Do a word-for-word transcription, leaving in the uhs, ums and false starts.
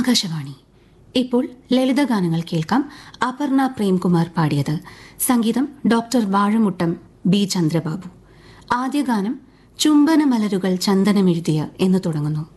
ആകാശവാണി. ഇപ്പോൾ ലളിതഗാനങ്ങൾ കേൾക്കാം. അപർണ പ്രേംകുമാർ പാടിയത്. സംഗീതം ഡോക്ടർ വാഴമുട്ടം ബി ചന്ദ്രബാബു. ആദ്യ ഗാനം ചുംബന മലരുകൾ ചന്ദനമെഴുതിയ എന്ന് തുടങ്ങുന്നു.